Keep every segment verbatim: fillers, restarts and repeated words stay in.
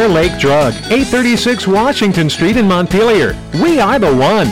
Bear Lake Drug, eight thirty-six Washington Street in Montpelier. We are the one.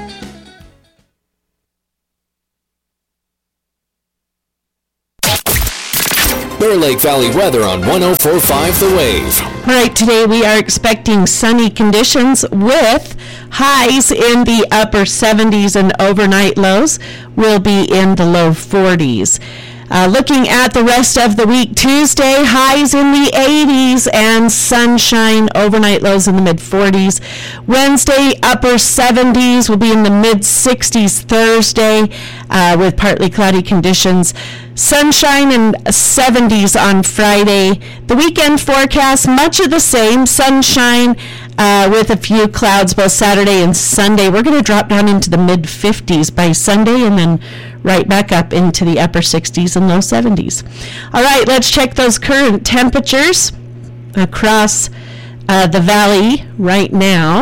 Bear Lake Valley weather on one oh four point five The Wave. All right, today we are expecting sunny conditions with highs in the upper seventies and overnight lows will be in the low forties. Uh, looking at the rest of the week, Tuesday, highs in the eighties and sunshine, overnight lows in the mid-forties. Wednesday, upper seventies will be in the mid-sixties Thursday uh, with partly cloudy conditions. Sunshine and seventies on Friday. The weekend forecast, much of the same. Sunshine uh, with a few clouds both Saturday and Sunday. We're going to drop down into the mid-fifties by Sunday and then right back up into the upper sixties and low seventies. All right, let's check those current temperatures across uh, the valley right now.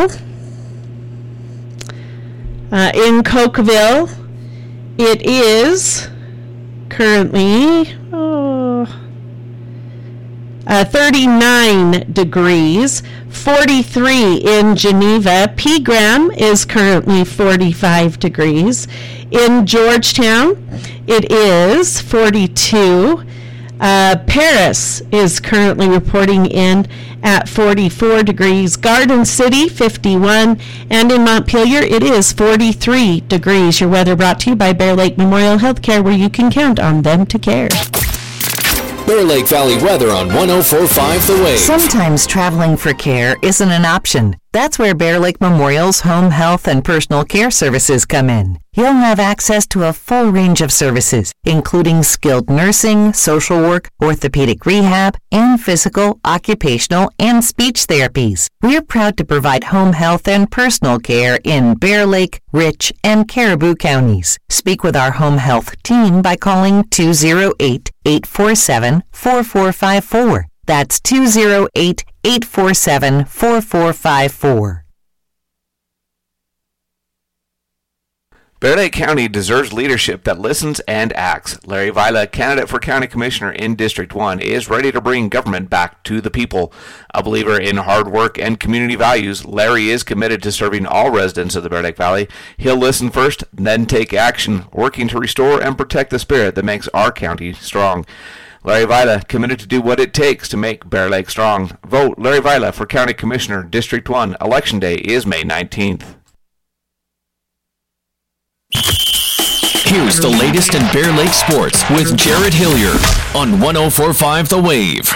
Uh, in Cokeville, it is currently oh, uh, thirty-nine degrees, forty-three in Geneva. Pegram is currently forty-five degrees. In Georgetown, it is forty-two. Uh, Paris is currently reporting in at forty-four degrees. Garden City, fifty-one. And in Montpelier, it is forty-three degrees. Your weather brought to you by Bear Lake Memorial Healthcare, where you can count on them to care. Bear Lake Valley weather on one oh four point five The Wave. Sometimes traveling for care isn't an option. That's where Bear Lake Memorial's home health and personal care services come in. You'll have access to a full range of services, including skilled nursing, social work, orthopedic rehab, and physical, occupational, and speech therapies. We're proud to provide home health and personal care in Bear Lake, Rich, and Caribou counties. Speak with our home health team by calling two oh eight, eight four seven, four four five four. That's two oh eight, eight four seven, four four five four. Bear Lake County deserves leadership that listens and acts. Larry Vila, candidate for County Commissioner in District one, is ready to bring government back to the people. A believer in hard work and community values, Larry is committed to serving all residents of the Bear Lake Valley. He'll listen first, then take action, working to restore and protect the spirit that makes our county strong. Larry Vila, committed to do what it takes to make Bear Lake strong. Vote Larry Vila for County Commissioner, District one. Election Day is May nineteenth. Here's the latest in Bear Lake sports with Jared Hillier on one oh four point five The Wave.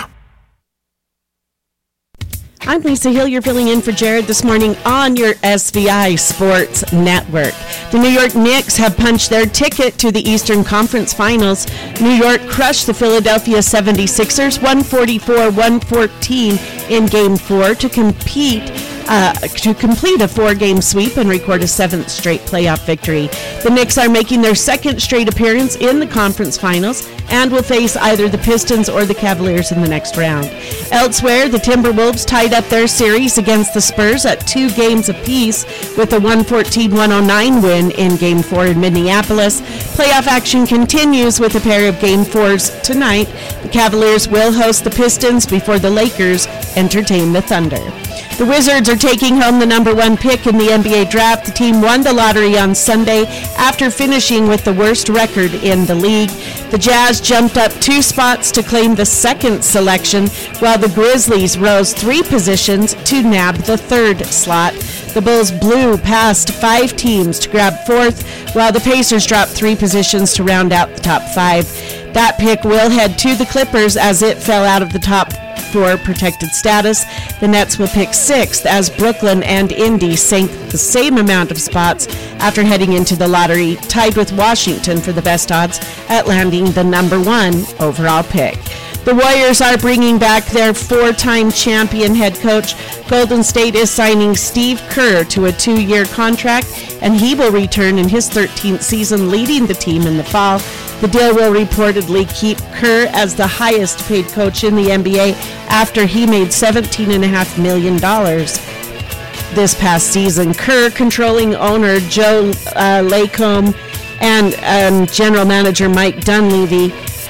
I'm Lisa Hillier filling in for Jared this morning on your S V I Sports Network. The New York Knicks have punched their ticket to the Eastern Conference Finals. New York crushed the Philadelphia seventy-sixers one forty-four one fourteen in Game four to compete Uh, to complete a four-game sweep and record a seventh straight playoff victory. The Knicks are making their second straight appearance in the conference finals and will face either the Pistons or the Cavaliers in the next round. Elsewhere, the Timberwolves tied up their series against the Spurs at two games apiece with a one fourteen one oh nine win in Game four in Minneapolis. Playoff action continues with a pair of Game fours tonight. The Cavaliers will host the Pistons before the Lakers entertain the Thunder. The Wizards are taking home the number one pick in the N B A draft. The team won the lottery on Sunday after finishing with the worst record in the league. The Jazz jumped up two spots to claim the second selection, while the Grizzlies rose three positions to nab the third slot. The Bulls blew past five teams to grab fourth, while the Pacers dropped three positions to round out the top five. That pick will head to the Clippers as it fell out of the top for protected status. The Nets will pick sixth as Brooklyn and Indy sank the same amount of spots after heading into the lottery, tied with Washington for the best odds at landing the number one overall pick. The Warriors are bringing back their four-time champion head coach. Golden State is signing Steve Kerr to a two-year contract, and he will return in his thirteenth season, leading the team in the fall. The deal will reportedly keep Kerr as the highest-paid coach in the N B A after he made seventeen point five million dollars this past season. Kerr, controlling owner Joe uh, Lacombe, and um, general manager Mike Dunleavy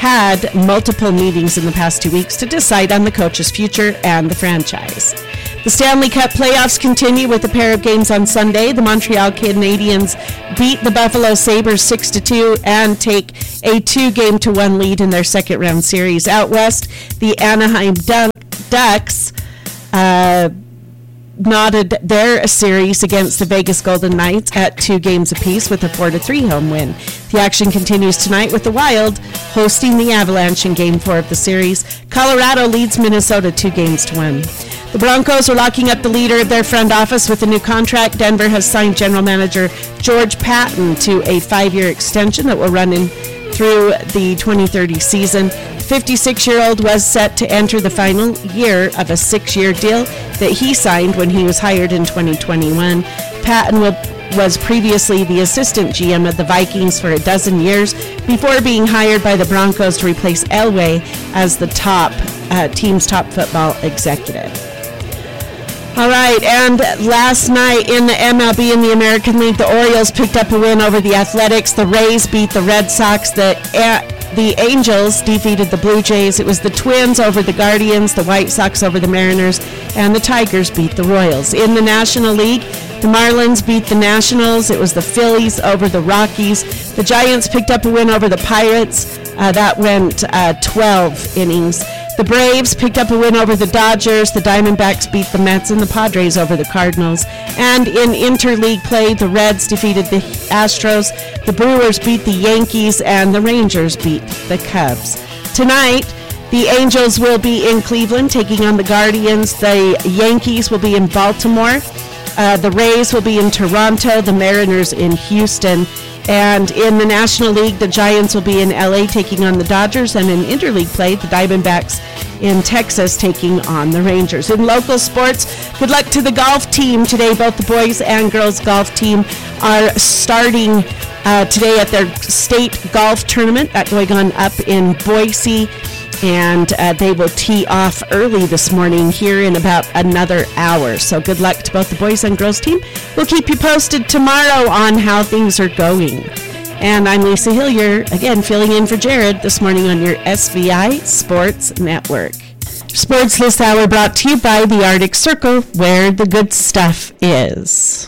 had multiple meetings in the past two weeks to decide on the coach's future and the franchise. The Stanley Cup playoffs continue with a pair of games on Sunday. The Montreal Canadiens beat the Buffalo Sabres six to two and take a two-game to one lead in their second-round series. Out west, the Anaheim Duck, Ducks uh, knotted their series against the Vegas Golden Knights at two games apiece with a four to three home win. The action continues tonight with the Wild hosting the Avalanche in Game four of the series. Colorado leads Minnesota two games to one. The Broncos are locking up the leader of their front office with a new contract. Denver has signed general manager George Patton to a five-year extension that will run in through the twenty thirty season. The fifty-six-year-old was set to enter the final year of a six-year deal that he signed when he was hired in twenty twenty-one. Patton will, was previously the assistant G M of the Vikings for a dozen years before being hired by the Broncos to replace Elway as the top uh, team's top football executive. All right, and last night in the M L B in the American League, the Orioles picked up a win over the Athletics. The Rays beat the Red Sox. The uh, the Angels defeated the Blue Jays. It was the Twins over the Guardians, the White Sox over the Mariners, and the Tigers beat the Royals. In the National League, the Marlins beat the Nationals. It was the Phillies over the Rockies. The Giants picked up a win over the Pirates. Uh, that went uh, twelve innings. The Braves picked up a win over the Dodgers. The Diamondbacks beat the Mets and the Padres over the Cardinals. And in interleague play, the Reds defeated the Astros. The Brewers beat the Yankees and the Rangers beat the Cubs. Tonight, the Angels will be in Cleveland taking on the Guardians. The Yankees will be in Baltimore. Uh, the Rays will be in Toronto. The Mariners in Houston. And in the National League, the Giants will be in L A taking on the Dodgers, and in interleague play, the Diamondbacks in Texas taking on the Rangers. In local sports, good luck to the golf team today. Both the boys and girls golf team are starting uh, today at their state golf tournament that going on up in Boise. And uh, they will tee off early this morning here in about another hour. So good luck to both the boys and girls team. We'll keep you posted tomorrow on how things are going. And I'm Lisa Hillier, again, filling in for Jared this morning on your S V I Sports Network. Sports this hour brought to you by the Arctic Circle, where the good stuff is.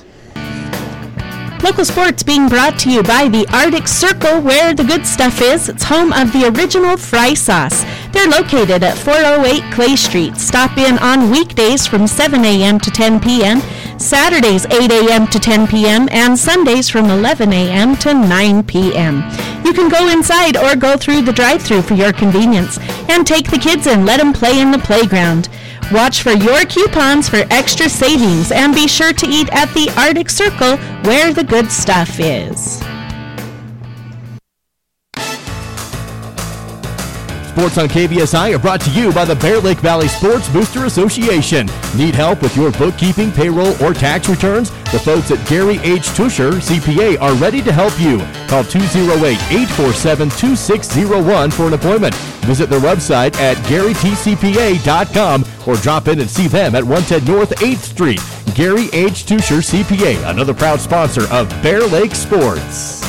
Local sports being brought to you by the Arctic Circle, where the good stuff is. It's home of the original fry sauce. They're located at four oh eight Clay Street. Stop in on weekdays from seven a.m. to ten p.m., Saturdays eight a.m. to ten p.m., and Sundays from eleven a.m. to nine p.m. You can go inside or go through the drive-thru for your convenience and take the kids in. Let them play in the playground. Watch for your coupons for extra savings, and be sure to eat at the Arctic Circle, where the good stuff is. Sports on K B S I are brought to you by the Bear Lake Valley Sports Booster Association. Need help with your bookkeeping, payroll, or tax returns? The folks at Gary H. Tusher, C P A, are ready to help you. Call two oh eight, eight four seven, two six oh one for an appointment. Visit their website at gary t c p a dot com or drop in and see them at one ten North eighth Street. Gary H. Tusher, C P A, another proud sponsor of Bear Lake Sports.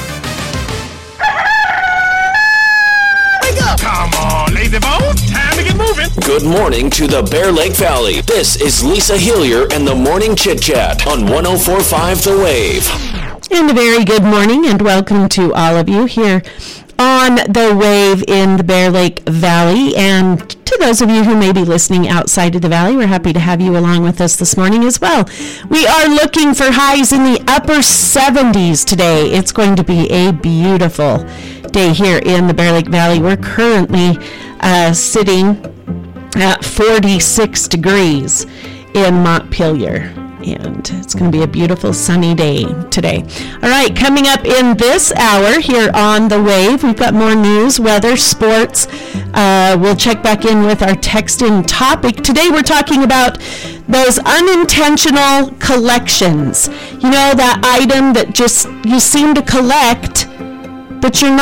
Come on, lazy bones, time to get moving. Good morning to the Bear Lake Valley. This is Lisa Hillier and the Morning Chit Chat on one oh four point five The Wave. And a very good morning and welcome to all of you here on The Wave in the Bear Lake Valley. And to those of you who may be listening outside of the valley, we're happy to have you along with us this morning as well. We are looking for highs in the upper seventies today. It's going to be a beautiful day here in the Bear Lake Valley. We're currently uh, sitting at forty-six degrees in Montpelier, and it's going to be a beautiful sunny day today. All right, coming up in this hour here on The Wave, we've got more news, weather, sports. Uh, we'll check back in with our text-in topic. Today we're talking about those unintentional collections. You know, that item that just you seem to collect, but you're not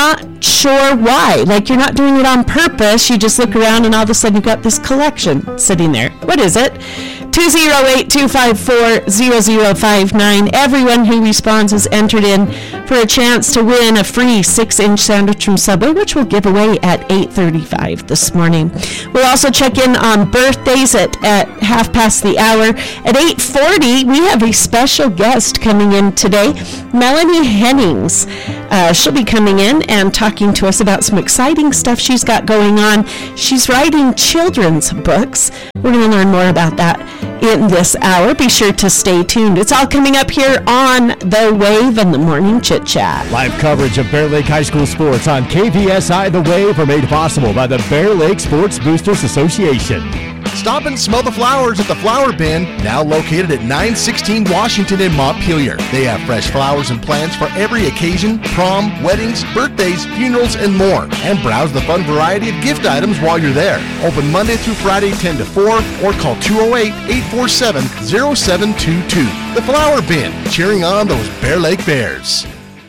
sure why. Like, you're not doing it on purpose. You just look around and all of a sudden you've got this collection sitting there. What is it? two oh eight, two five four, zero zero five nine. Everyone who responds is entered in for a chance to win a free six-inch sandwich from Subway, which we'll give away at eight thirty-five this morning. We'll also check in on birthdays at, at half past the hour. At eight forty, we have a special guest coming in today, Melanie Hennings. Uh, she'll be coming in and talking to us about some exciting stuff she's got going on. She's writing children's books. We're going to learn more about that in this hour. Be sure to stay tuned. It's all coming up here on The Wave and the Morning Chit Chat. Live coverage of Bear Lake High School sports on K V S I The Wave are made possible by the Bear Lake Sports Boosters Association. Stop and smell the flowers at the Flower Bin, now located at nine sixteen Washington in Montpelier. They have fresh flowers and plants for every occasion, prom, weddings, birthdays, funerals, and more. And browse the fun variety of gift items while you're there. Open Monday through Friday ten to four or call two oh eight, eight four seven, oh seven two two. The Flower Bin, cheering on those Bear Lake Bears.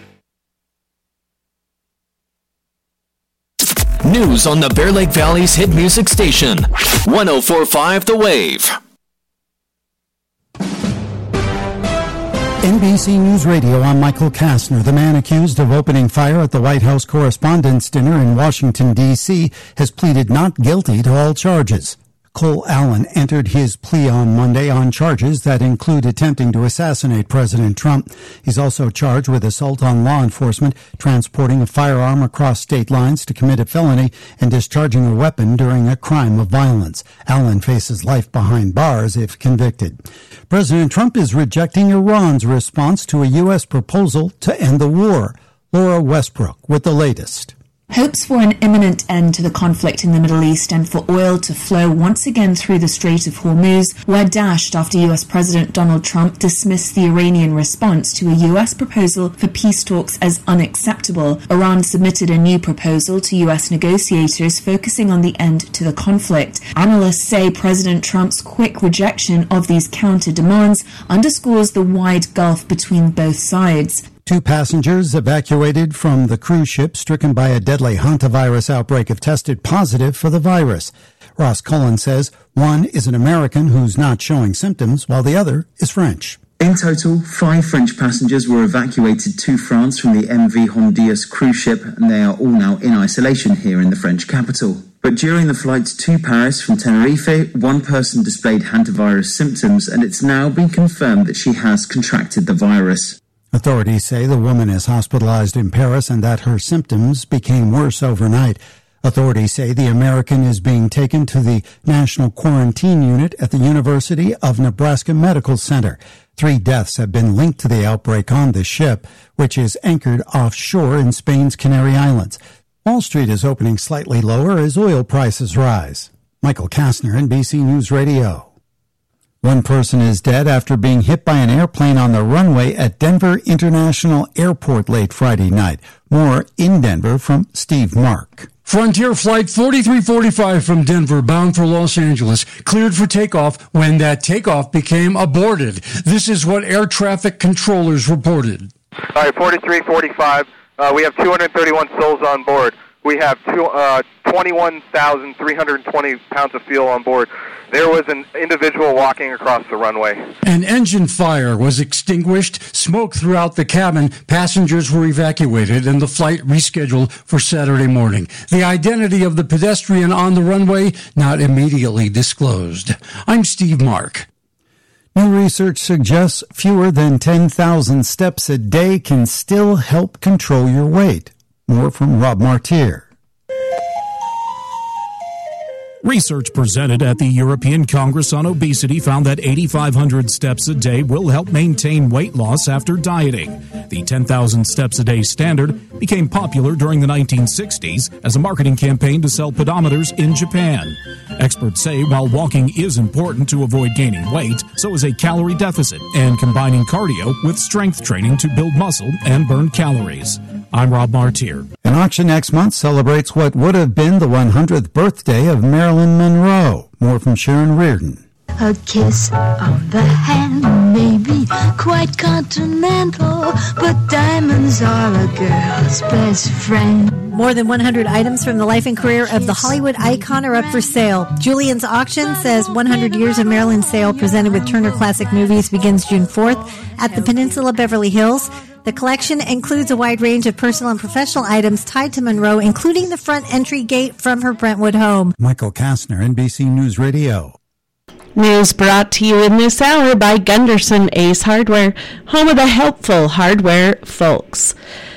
News on the Bear Lake Valley's hit music station, one oh four point five The Wave. N B C News Radio, I'm Michael Kastner. The man accused of opening fire at the White House Correspondents' Dinner in Washington, D C has pleaded not guilty to all charges. Cole Allen entered his plea on Monday on charges that include attempting to assassinate President Trump. He's also charged with assault on law enforcement, transporting a firearm across state lines to commit a felony, and discharging a weapon during a crime of violence. Allen faces life behind bars if convicted. President Trump is rejecting Iran's response to a U S proposal to end the war. Laura Westbrook with the latest. Hopes for an imminent end to the conflict in the Middle East and for oil to flow once again through the Strait of Hormuz were dashed after U S President Donald Trump dismissed the Iranian response to a U S proposal for peace talks as unacceptable. Iran submitted a new proposal to U S negotiators focusing on the end to the conflict. Analysts say President Trump's quick rejection of these counter demands underscores the wide gulf between both sides. Two passengers evacuated from the cruise ship stricken by a deadly hantavirus outbreak have tested positive for the virus. Ross Cullen says one is an American who's not showing symptoms, while the other is French. In total, five French passengers were evacuated to France from the M V Hondius cruise ship, and they are all now in isolation here in the French capital. But during the flight to Paris from Tenerife, one person displayed hantavirus symptoms, and it's now been confirmed that she has contracted the virus. Authorities say the woman is hospitalized in Paris and that her symptoms became worse overnight. Authorities say the American is being taken to the National Quarantine Unit at the University of Nebraska Medical Center. Three deaths have been linked to the outbreak on the ship, which is anchored offshore in Spain's Canary Islands. Wall Street is opening slightly lower as oil prices rise. Michael Kastner, N B C News Radio. One person is dead after being hit by an airplane on the runway at Denver International Airport late Friday night. More in Denver from Steve Mark. Frontier Flight forty-three forty-five from Denver, bound for Los Angeles, cleared for takeoff when that takeoff became aborted. This is what air traffic controllers reported. All right, forty-three forty-five. Uh, we have two hundred thirty-one souls on board. We have two, uh, twenty-one thousand three hundred twenty pounds of fuel on board. There was an individual walking across the runway. An engine fire was extinguished, smoke throughout the cabin, passengers were evacuated, and the flight rescheduled for Saturday morning. The identity of the pedestrian on the runway not immediately disclosed. I'm Steve Mark. New research suggests fewer than ten thousand steps a day can still help control your weight. More from Rob Martier. Research presented at the European Congress on Obesity found that eighty-five hundred steps a day will help maintain weight loss after dieting. The ten thousand steps a day standard became popular during the nineteen sixties as a marketing campaign to sell pedometers in Japan. Experts say while walking is important to avoid gaining weight, so is a calorie deficit and combining cardio with strength training to build muscle and burn calories. I'm Rob Martier. An auction next month celebrates what would have been the one hundredth birthday of Marilyn Monroe. More from Sharon Reardon. A kiss on the hand may be quite continental, but diamonds are a girl's best friend. More than one hundred items from the life and career of the Hollywood icon are up for sale. Julian's Auction says one hundred Years of Maryland sale presented with Turner Classic Movies begins June fourth at the Peninsula Beverly Hills. The collection includes a wide range of personal and professional items tied to Monroe, including the front entry gate from her Brentwood home. Michael Kastner, N B C News Radio. News brought to you in this hour by Gunderson Ace Hardware, home of the helpful hardware folks.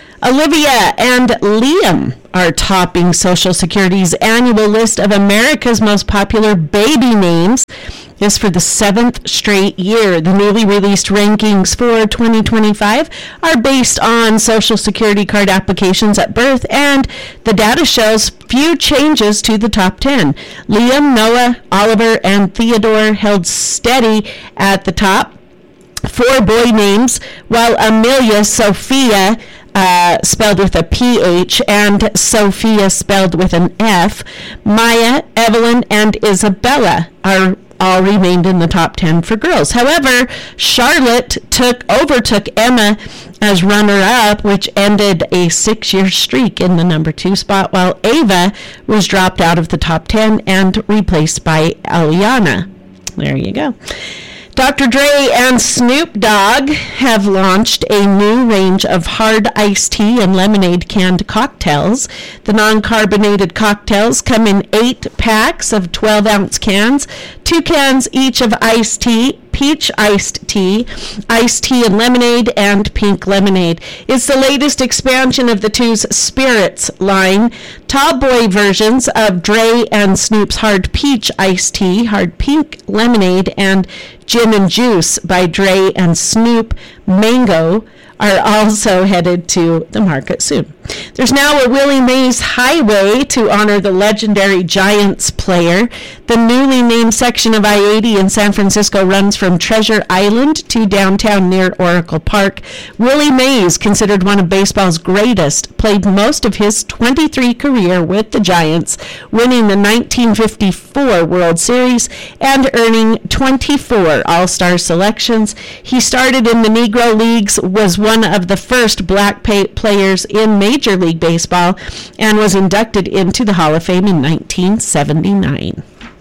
Olivia and Liam are topping Social Security's annual list of America's most popular baby names. This for the seventh straight year. The newly released rankings for twenty twenty-five are based on Social Security card applications at birth, and the data shows few changes to the top ten. Liam, Noah, Oliver, and Theodore held steady at the top. Four boy names, while Amelia, Sophia, Uh, spelled with a P H, and Sophia spelled with an F, Maya, Evelyn, and Isabella are all remained in the top ten for girls. However, Charlotte took overtook Emma as runner-up, which ended a six-year streak in the number two spot, while Ava was dropped out of the top ten and replaced by Aliana. There you go. Doctor Dre and Snoop Dogg have launched a new range of hard iced tea and lemonade canned cocktails. The non-carbonated cocktails come in eight packs of twelve-ounce cans, two cans each of iced tea, peach iced tea, iced tea and lemonade, and pink lemonade. It's the latest expansion of the two's spirits line. Tall boy versions of Dre and Snoop's hard peach iced tea, hard pink lemonade, and gin and juice by Dre and Snoop Mango are also headed to the market soon. There's now a Willie Mays Highway to honor the legendary Giants player. The newly named section of I eighty in San Francisco runs from Treasure Island to downtown near Oracle Park. Willie Mays, considered one of baseball's greatest, played most of his twenty-three career with the Giants, winning the nineteen fifty-four World Series and earning twenty-four All-Star selections. He started in the Negro Leagues, was one of the first black pay- players in Major League Baseball, and was inducted into the Hall of Fame in nineteen seventy-nine.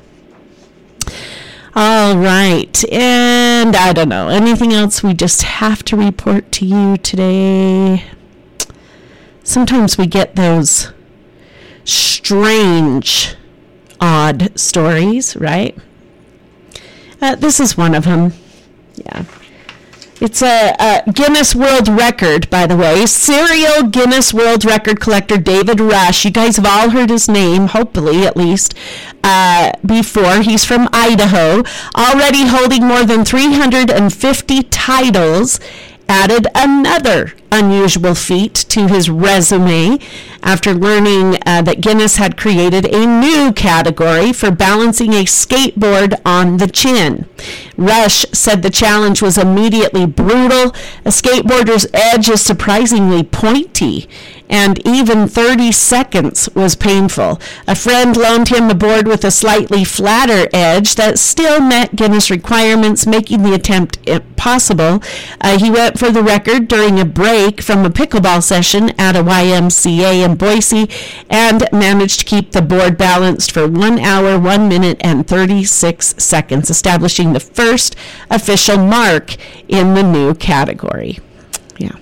All right, and I don't know, anything else we just have to report to you today? Sometimes we get those strange, odd stories, right? Uh, this is one of them. Yeah. It's a, a Guinness World Record, by the way. Serial Guinness World Record collector David Rush. You guys have all heard his name, hopefully at least, uh, before. He's from Idaho, already holding more than three hundred fifty titles. Added another unusual feat to his resume after learning uh, that Guinness had created a new category for balancing a skateboard on the chin. Rush said the challenge was immediately brutal. A skateboarder's edge is surprisingly pointy, and even thirty seconds was painful. A friend loaned him a board with a slightly flatter edge that still met Guinness requirements, making the attempt possible. Uh, he went for the record during a break from a pickleball session at a Y M C A in Boise and managed to keep the board balanced for one hour, one minute, and thirty-six seconds, establishing the first official mark in the new category. Yeah.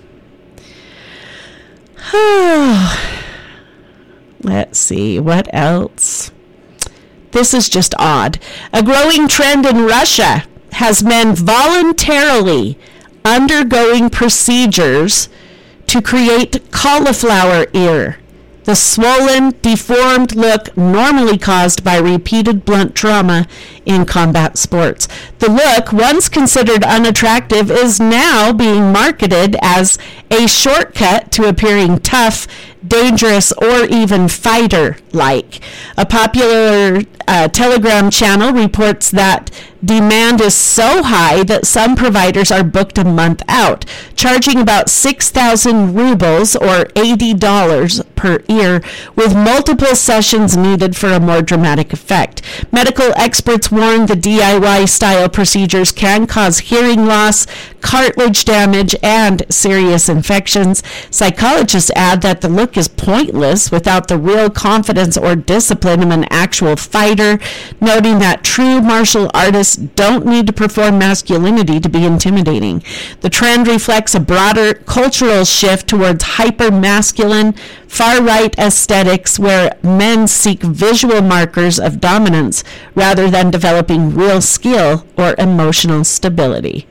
Let's see, what else? This is just odd. A growing trend in Russia has men voluntarily undergoing procedures to create cauliflower ear, the swollen, deformed look normally caused by repeated blunt trauma in combat sports. The look, once considered unattractive, is now being marketed as a shortcut to appearing tough, dangerous, or even fighter-like. A popular uh, Telegram channel reports that demand is so high that some providers are booked a month out, charging about six thousand rubles or eighty dollars per ear, with multiple sessions needed for a more dramatic effect. Medical experts warn the D I Y-style procedures can cause hearing loss, cartilage damage, and serious infections. Psychologists add that the look is pointless without the real confidence or discipline of an actual fighter, noting that true martial artists don't need to perform masculinity to be intimidating. The trend reflects a broader cultural shift towards hyper-masculine, far-right aesthetics where men seek visual markers of dominance rather than developing real skill or emotional stability.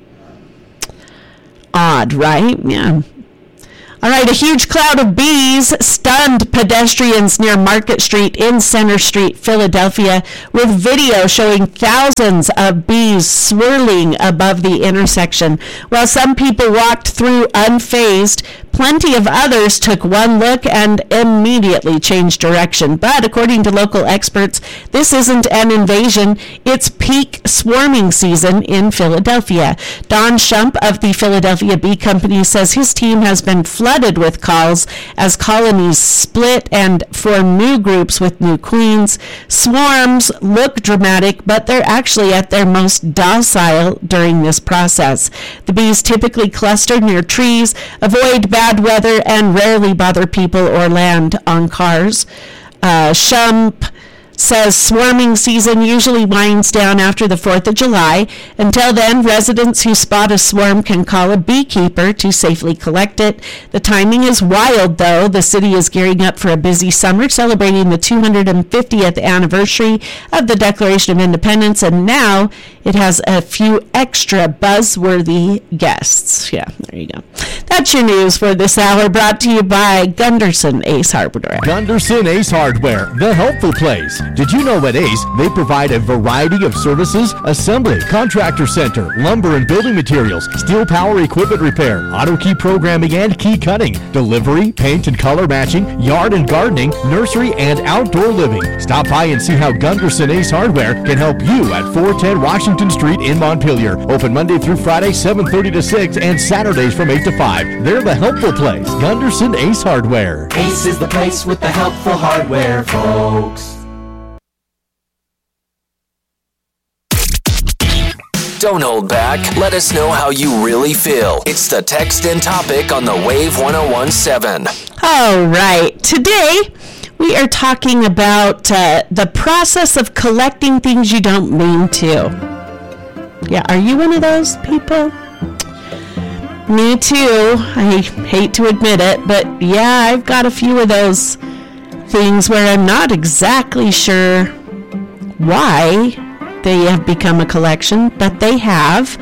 Odd, right? Yeah. All right, a huge cloud of bees stunned pedestrians near Market Street in Center Street, Philadelphia, with video showing thousands of bees swirling above the intersection. While some people walked through unfazed, plenty of others took one look and immediately changed direction. But according to local experts, this isn't an invasion. It's peak swarming season in Philadelphia. Don Shump of the Philadelphia Bee Company says his team has been flooded with calls as colonies split and form new groups with new queens. Swarms look dramatic, but they're actually at their most docile during this process. The bees typically cluster near trees, avoid bad weather, and rarely bother people or land on cars. Uh, Shump says swarming season usually winds down after the fourth of July. Until then, residents who spot a swarm can call a beekeeper to safely collect it. The timing is wild, though. The city is gearing up for a busy summer, celebrating the two hundred fiftieth anniversary of the Declaration of Independence, and now it has a few extra buzzworthy guests. Yeah, there you go. That's your news for this hour, brought to you by Gunderson Ace Hardware. Gunderson Ace Hardware, the helpful place. Did you know at Ace, they provide a variety of services? Assembly, contractor center, lumber and building materials, steel power equipment repair, auto key programming and key cutting, delivery, paint and color matching, yard and gardening, nursery and outdoor living. Stop by and see how Gunderson Ace Hardware can help you at four ten Washington Street in Montpelier. Open Monday through Friday, seven thirty to six, and Saturdays from eight to five. They're the helpful place. Gunderson Ace Hardware. Ace is the place with the helpful hardware, folks. Don't hold back. Let us know how you really feel. It's the Text In Topic on the Wave one oh one point seven. All right. Today, we are talking about uh, the process of collecting things you don't mean to. Yeah, are you one of those people? Me too. I hate to admit it, but yeah, I've got a few of those things where I'm not exactly sure why they have become a collection, but they have.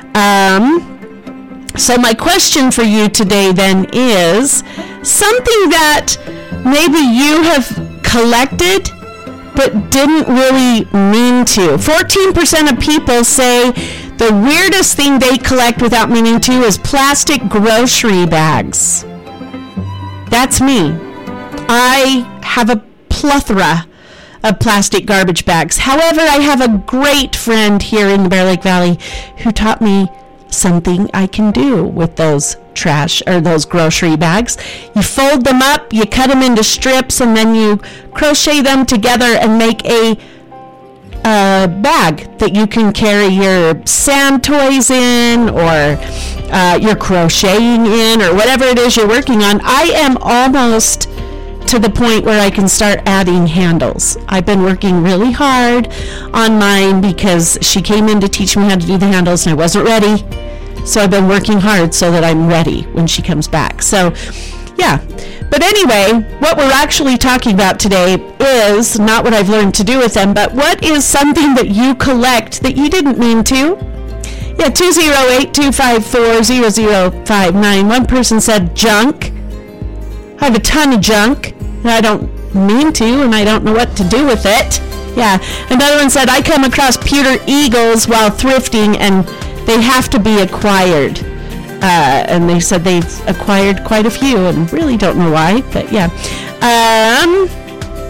Um, so my question for you today then is something that maybe you have collected but didn't really mean to. fourteen percent of people say the weirdest thing they collect without meaning to is plastic grocery bags. That's me. I have a plethora of plastic garbage bags. However, I have a great friend here in the Bear Lake Valley who taught me something I can do with those trash or those grocery bags. You fold them up, you cut them into strips, and then you crochet them together and make a a bag that you can carry your sand toys in, or uh, your crocheting in, or whatever it is you're working on. I am almost to the point where I can start adding handles. I've been working really hard on mine because she came in to teach me how to do the handles and I wasn't ready. So I've been working hard so that I'm ready when she comes back. So yeah. But anyway, what we're actually talking about today is not what I've learned to do with them, but what is something that you collect that you didn't mean to? Yeah, two oh eight, two five four, oh oh five nine. One person said junk. I have a ton of junk that I don't mean to, and I don't know what to do with it. Yeah. Another one said, I come across pewter eagles while thrifting, and they have to be acquired. Uh, and they said they've acquired quite a few, and really don't know why, but yeah. Um,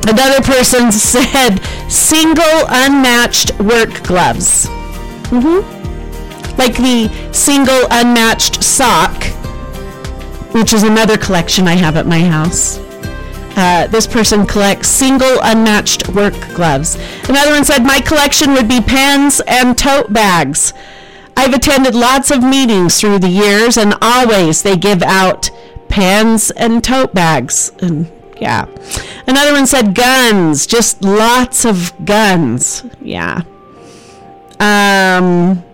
Another person said single unmatched work gloves. Mm-hmm. Like the single unmatched sock, which is another collection I have at my house. Uh, this person collects single unmatched work gloves. Another one said, my collection would be pens and tote bags. I've attended lots of meetings through the years, and always they give out pens and tote bags. And yeah. Another one said guns, just lots of guns. Yeah. Um,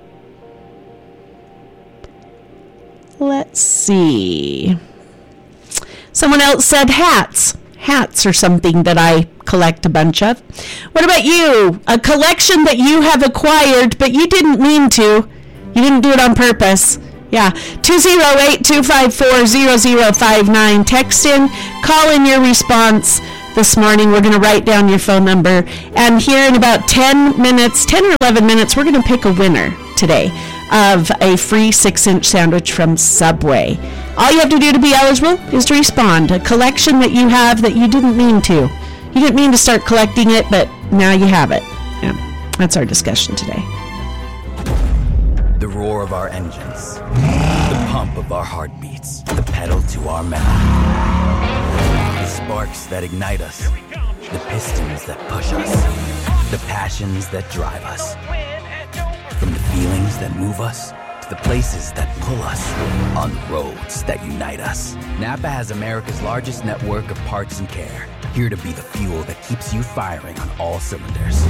let's see. Someone else said hats. Hats are something that I collect a bunch of. What about you? A collection that you have acquired, but you didn't mean to. You didn't do it on purpose. Yeah, two oh eight, two five four, oh oh five nine. Text in, call in your response this morning. We're going to write down your phone number. And here in about ten minutes, ten or eleven minutes, we're going to pick a winner today of a free six-inch sandwich from Subway. All you have to do to be eligible is to respond. A collection that you have that you didn't mean to. You didn't mean to start collecting it, but now you have it. Yeah, that's our discussion today. The roar of our engines, the pump of our heartbeats, the pedal to our metal. The sparks that ignite us, the pistons that push us, the passions that drive us. From the feelings that move us, to the places that pull us, on the roads that unite us. Napa has America's largest network of parts and care, here to be the fuel that keeps you firing on all cylinders.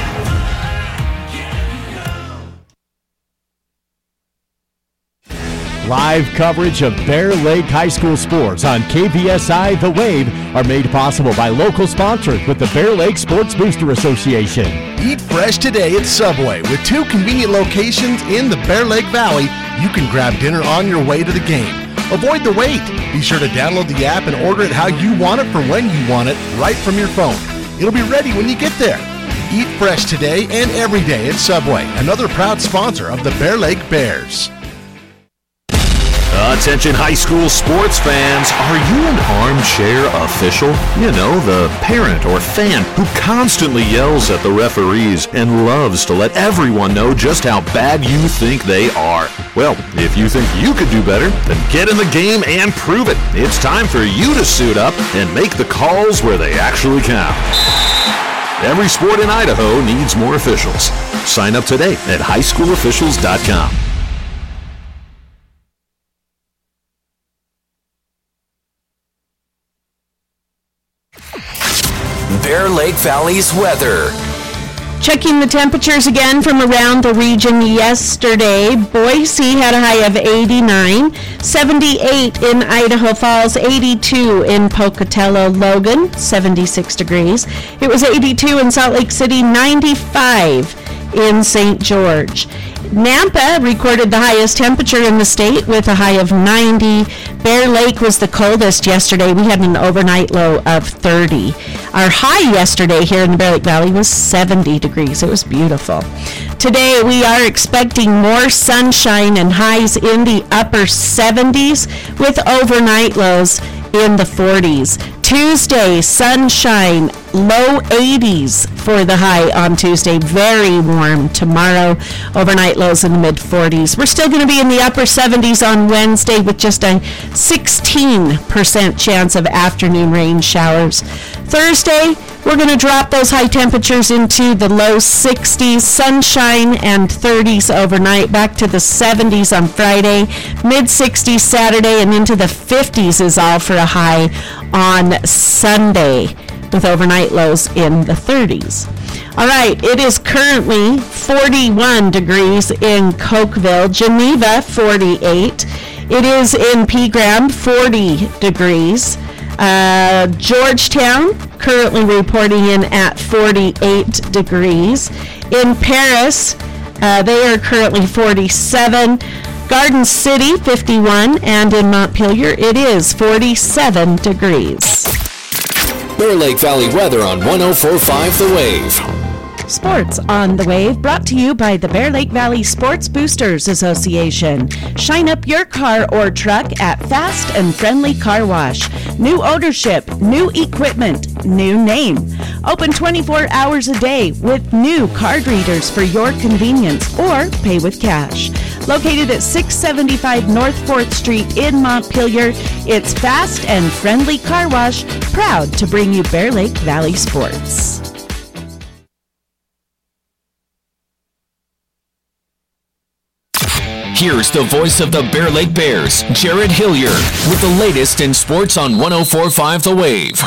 Live coverage of Bear Lake High School sports on K V S I The Wave are made possible by local sponsors with the Bear Lake Sports Booster Association. Eat fresh today at Subway. With two convenient locations in the Bear Lake Valley, you can grab dinner on your way to the game. Avoid the wait. Be sure to download the app and order it how you want it for when you want it, right from your phone. It'll be ready when you get there. Eat fresh today and every day at Subway, another proud sponsor of the Bear Lake Bears. Attention high school sports fans, are you an armchair official? You know, the parent or fan who constantly yells at the referees and loves to let everyone know just how bad you think they are. Well, if you think you could do better, then get in the game and prove it. It's time for you to suit up and make the calls where they actually count. Every sport in Idaho needs more officials. Sign up today at high school officials dot com. Bear Lake Valley's weather. Checking the temperatures again from around the region yesterday. Boise had a high of eighty-nine, seventy-eight in Idaho Falls, eighty-two in Pocatello, Logan, seventy-six degrees. It was eighty-two in Salt Lake City, ninety-five in Saint George. Nampa recorded the highest temperature in the state with a high of ninety. Bear Lake was the coldest yesterday. We had an overnight low of thirty. Our high yesterday here in the Bear Lake Valley was seventy degrees. It was beautiful. Today we are expecting more sunshine and highs in the upper seventies with overnight lows in the forties. Tuesday, sunshine, low eighties for the high on Tuesday. Very warm tomorrow. Overnight lows in the mid forties. We're still going to be in the upper seventies on Wednesday with just a sixteen percent chance of afternoon rain showers. Thursday, we're going to drop those high temperatures into the low sixties, sunshine and thirties overnight, back to the seventies on Friday, mid sixties Saturday, and into the fifties is all for a high on Sunday, with overnight lows in the thirties. All right, it is currently forty-one degrees in Cokeville, Geneva forty-eight. It is in Pegram forty degrees. Uh, Georgetown currently reporting in at forty-eight degrees. In Paris, uh, they are currently forty-seven. Garden City fifty-one, and in Montpelier it is forty-seven degrees. Bear Lake Valley weather on one oh four point five The Wave. Sports on the Wave, brought to you by the Bear Lake Valley Sports Boosters Association. Shine up your car or truck at Fast and Friendly Car Wash. New ownership, new equipment, new name. Open twenty-four hours a day with new card readers for your convenience, or pay with cash. Located at six seventy-five North fourth Street in Montpelier, it's Fast and Friendly Car Wash, proud to bring you Bear Lake Valley Sports. Here's the voice of the Bear Lake Bears, Jared Hillier, with the latest in sports on one oh four point five The Wave.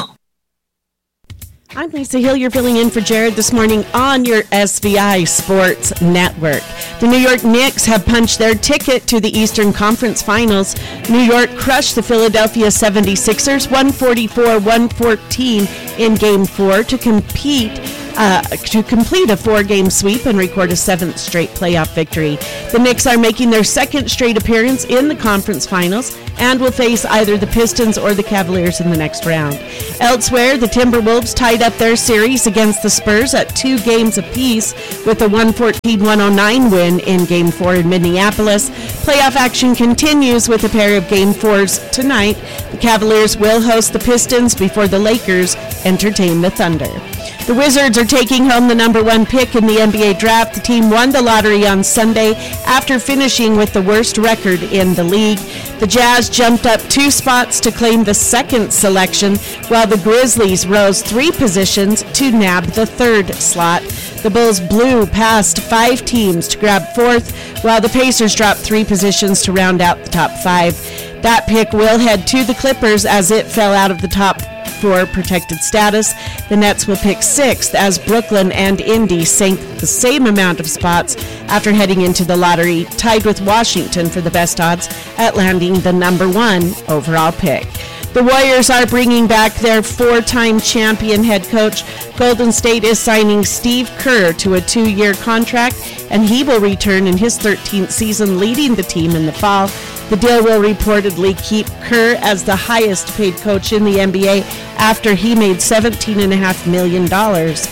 I'm Lisa Hillier filling in for Jared this morning on your S V I Sports Network. The New York Knicks have punched their ticket to the Eastern Conference Finals. New York crushed the Philadelphia seventy-sixers one forty-four one fourteen in Game four to compete Uh, to complete a four-game sweep and record a seventh straight playoff victory. The Knicks are making their second straight appearance in the conference finals and will face either the Pistons or the Cavaliers in the next round. Elsewhere, the Timberwolves tied up their series against the Spurs at two games apiece with a one fourteen one oh nine win in Game four in Minneapolis. Playoff action continues with a pair of Game fours tonight. The Cavaliers will host the Pistons before the Lakers entertain the Thunder. The Wizards are taking home the number one pick in the N B A draft. The team won the lottery on Sunday after finishing with the worst record in the league. The Jazz jumped up two spots to claim the second selection, while the Grizzlies rose three positions to nab the third slot. The Bulls blew past five teams to grab fourth, while the Pacers dropped three positions to round out the top five. That pick will head to the Clippers as it fell out of the top for protected status. The Nets will pick sixth as Brooklyn and Indy sank the same amount of spots after heading into the lottery, tied with Washington for the best odds at landing the number one overall pick. The Warriors are bringing back their four-time champion head coach. Golden State is signing Steve Kerr to a two-year contract, and he will return in his thirteenth season leading the team in the fall. The deal will reportedly keep Kerr as the highest-paid coach in the N B A after he made seventeen point five million dollars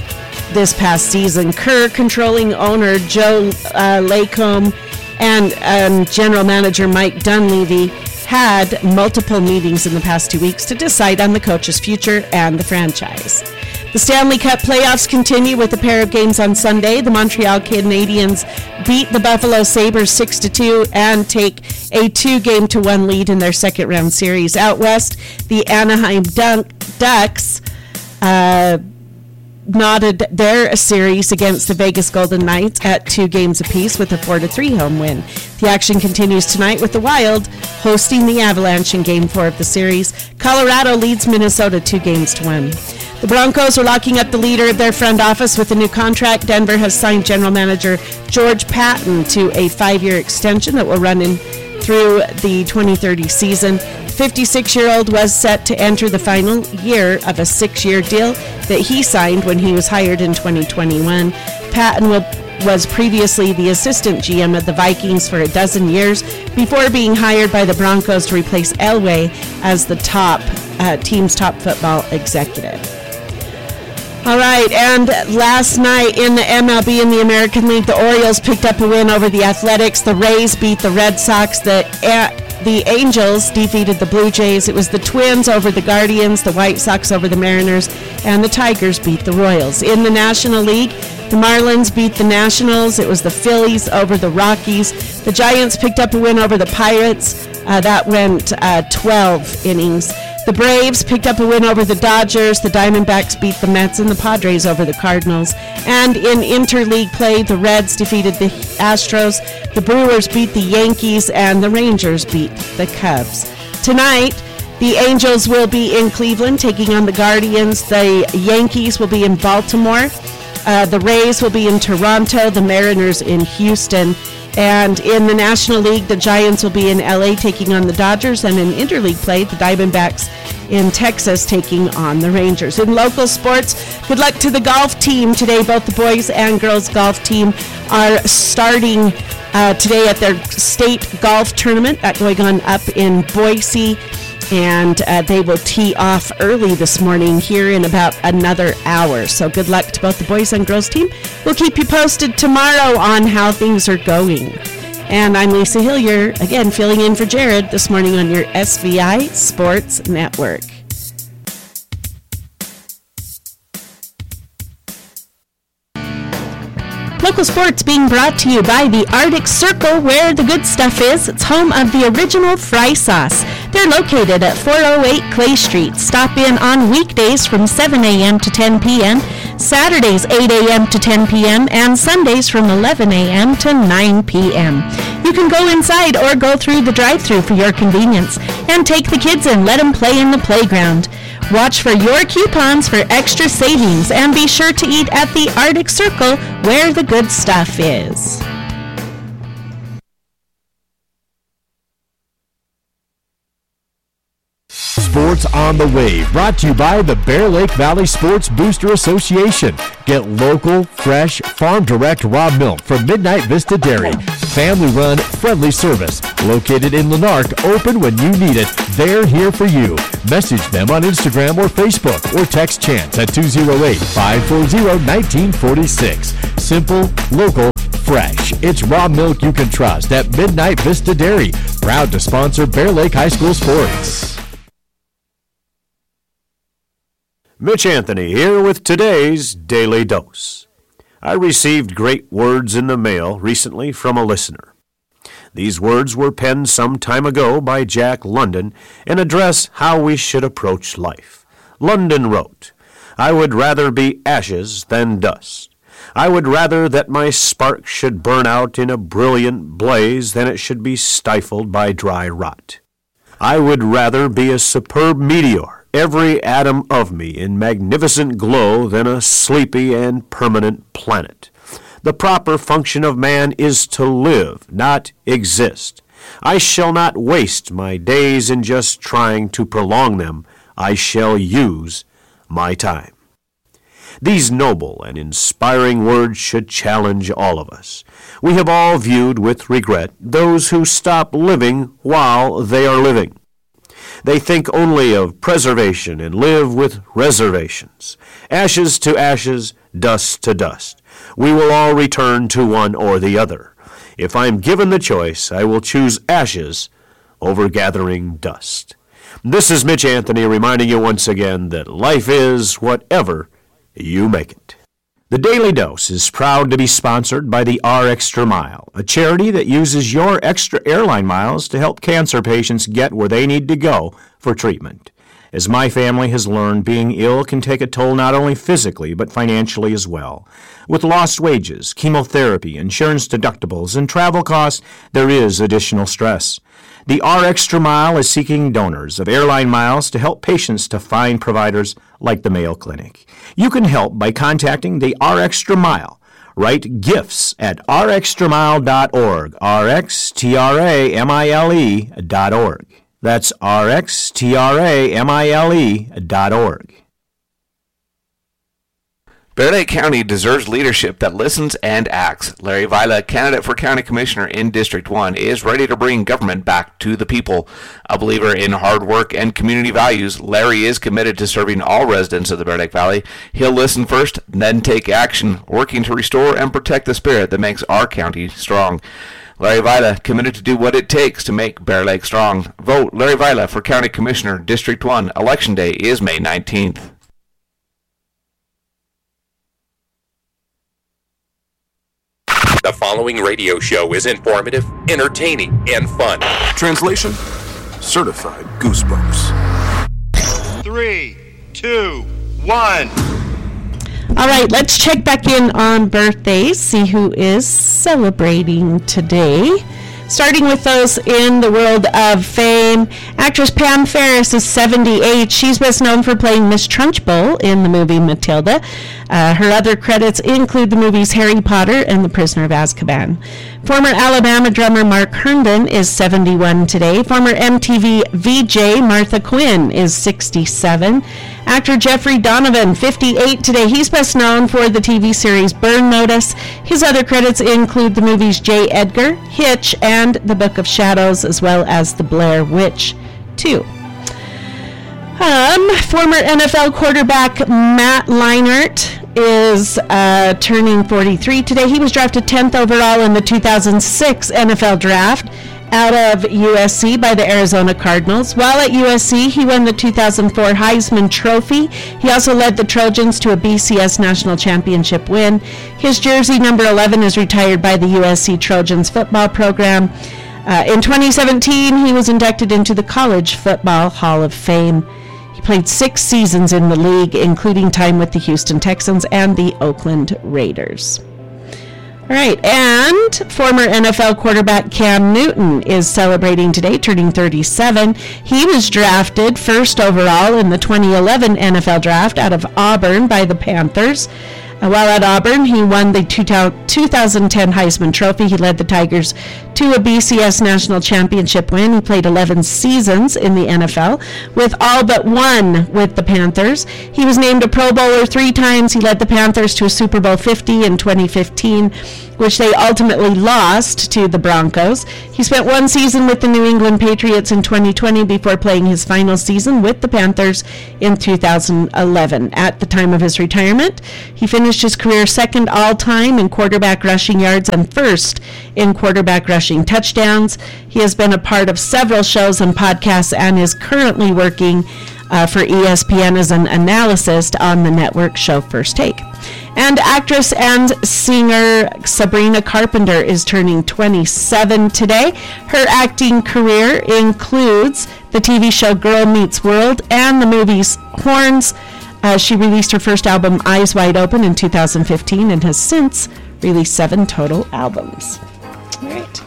this past season. Kerr, controlling owner Joe uh, Lacombe, and um, general manager Mike Dunleavy had multiple meetings in the past two weeks to decide on the coach's future and the franchise. The Stanley Cup playoffs continue with a pair of games on Sunday. The Montreal Canadiens beat the Buffalo Sabres six to two and take a two-game to one lead in their second-round series. Out west, the Anaheim Dunk- Ducks uh, knotted their series against the Vegas Golden Knights at two games apiece with a four to three home win. The action continues tonight with the Wild hosting the Avalanche in Game four of the series. Colorado leads Minnesota two games to one. The Broncos are locking up the leader of their front office with a new contract. Denver has signed general manager George Patton to a five-year extension that will run in through the twenty thirty season. The fifty-six-year-old was set to enter the final year of a six-year deal that he signed when he was hired in twenty twenty-one. Patton will, was previously the assistant G M of the Vikings for a dozen years before being hired by the Broncos to replace Elway as the top uh, team's top football executive. All right, and last night in the M L B in the American League, the Orioles picked up a win over the Athletics. The Rays beat the Red Sox. The uh, the Angels defeated the Blue Jays. It was the Twins over the Guardians, the White Sox over the Mariners, and the Tigers beat the Royals. In the National League, the Marlins beat the Nationals. It was the Phillies over the Rockies. The Giants picked up a win over the Pirates. Uh, that went uh, twelve innings. The Braves picked up a win over the Dodgers. The Diamondbacks beat the Mets, and the Padres over the Cardinals. And in interleague play, the Reds defeated the Astros. The Brewers beat the Yankees, and the Rangers beat the Cubs. Tonight, the Angels will be in Cleveland taking on the Guardians. The Yankees will be in Baltimore. Uh, the Rays will be in Toronto. The Mariners in Houston. And in the National League, the Giants will be in L A taking on the Dodgers, and in interleague play, the Diamondbacks in Texas taking on the Rangers. In local sports, good luck to the golf team today. Both the boys and girls golf team are starting uh, today at their state golf tournament that going on up in Boise. and uh, they will tee off early this morning here in about another hour. So good luck to both the boys and girls team. We'll keep you posted tomorrow on how things are going. And I'm Lisa Hillier, again filling in for Jared this morning on your S V I Sports Network. Local sports being brought to you by the Arctic Circle, where the good stuff is. It's home of the original fry sauce. They're located at four oh eight Clay Street. Stop in on weekdays from seven a.m. to ten p.m., Saturdays eight a.m. to ten p.m., and Sundays from eleven a.m. to nine p.m. You can go inside or go through the drive-thru for your convenience and take the kids in. Let them play in the playground. Watch for your coupons for extra savings and be sure to eat at the Arctic Circle, where the good stuff is. Sports on the Wave, brought to you by the Bear Lake Valley Sports Booster Association. Get local, fresh, farm direct raw milk from Midnight Vista Dairy. Family run, friendly service. Located in Lanark, open when you need it. They're here for you. Message them on Instagram or Facebook or text Chance at two oh eight, five four zero, one nine four six. Simple, local, fresh. It's raw milk you can trust at Midnight Vista Dairy. Proud to sponsor Bear Lake High School sports. Mitch Anthony here with today's Daily Dose. I received great words in the mail recently from a listener. These words were penned some time ago by Jack London and address how we should approach life. London wrote, "I would rather be ashes than dust. I would rather that my spark should burn out in a brilliant blaze than it should be stifled by dry rot. I would rather be a superb meteor, every atom of me in magnificent glow, than a sleepy and permanent planet. The proper function of man is to live, not exist. I shall not waste my days in just trying to prolong them. I shall use my time." These noble and inspiring words should challenge all of us. We have all viewed with regret those who stop living while they are living. They think only of preservation and live with reservations. Ashes to ashes, dust to dust. We will all return to one or the other. If I'm given the choice, I will choose ashes over gathering dust. This is Mitch Anthony reminding you once again that life is whatever you make it. The Daily Dose is proud to be sponsored by the R Extra Mile, a charity that uses your extra airline miles to help cancer patients get where they need to go for treatment. As my family has learned, being ill can take a toll not only physically but financially as well. With lost wages, chemotherapy, insurance deductibles, and travel costs, there is additional stress. The R Extra Mile is seeking donors of airline miles to help patients to find providers like the Mayo Clinic. You can help by contacting the R Extra Mile. Write gifts at r extra mile dot org, R X T R A M I L E dot org. That's R X T R A M I L E dot org. Bear Lake County deserves leadership that listens and acts. Larry Vila, candidate for County Commissioner in District one, is ready to bring government back to the people. A believer in hard work and community values, Larry is committed to serving all residents of the Bear Lake Valley. He'll listen first, then take action, working to restore and protect the spirit that makes our county strong. Larry Vila, committed to do what it takes to make Bear Lake strong. Vote Larry Vila for County Commissioner, District one. Election Day is May nineteenth. The following radio show is informative, entertaining, and fun. Translation: certified goosebumps. Three, two, one. All right, let's check back in on birthdays, see who is celebrating today. Starting with those in the world of fame, actress Pam Ferris is seventy-eight. She's best known for playing Miss Trunchbull in the movie Matilda. Uh, her other credits include the movies Harry Potter and The Prisoner of Azkaban. Former Alabama drummer Mark Herndon is seventy-one today. Former M T V V J Martha Quinn is sixty-seven. Actor Jeffrey Donovan, fifty-eight today. He's best known for the T V series Burn Notice. His other credits include the movies J. Edgar, Hitch, and The Book of Shadows, as well as The Blair Witch two. Um, former N F L quarterback Matt Leinart is uh, turning forty-three today. He was drafted tenth overall in the two thousand six N F L draft out of U S C by the Arizona Cardinals. While at U S C, he won the two thousand four Heisman Trophy. He also led the Trojans to a B C S National Championship win. His jersey, number eleven, is retired by the U S C Trojans football program. Uh, in twenty seventeen, he was inducted into the College Football Hall of Fame. He played six seasons in the league, including time with the Houston Texans and the Oakland Raiders. All right, and former N F L quarterback Cam Newton is celebrating today, turning thirty-seven. He was drafted first overall in the twenty eleven N F L draft out of Auburn by the Panthers. Uh, while at Auburn, he won the two thousand ten Heisman Trophy. He led the Tigers to a B C S National Championship win. He played eleven seasons in the N F L, with all but one with the Panthers. He was named a Pro Bowler three times. He led the Panthers to a Super Bowl fifty in twenty fifteen, which they ultimately lost to the Broncos. He spent one season with the New England Patriots in twenty twenty before playing his final season with the Panthers in two thousand eleven. At the time of his retirement, he finished his career second all-time in quarterback rushing yards and first in quarterback rushing touchdowns. He has been a part of several shows and podcasts and is currently working uh, for E S P N as an analyst on the network show First Take. And actress and singer Sabrina Carpenter is turning twenty-seven today. Her acting career includes the T V show Girl Meets World and the movies Horns. Uh, she released her first album, Eyes Wide Open, in two thousand fifteen and has since released seven total albums. All right.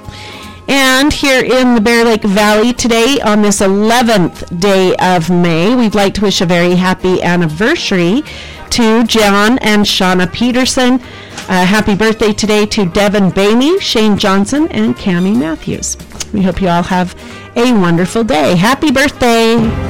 And here in the Bear Lake Valley today, on this eleventh day of May, we'd like to wish a very happy anniversary to John and Shauna Peterson. Uh, happy birthday today to Devin Bainey, Shane Johnson, and Cammie Matthews. We hope you all have a wonderful day. Happy birthday!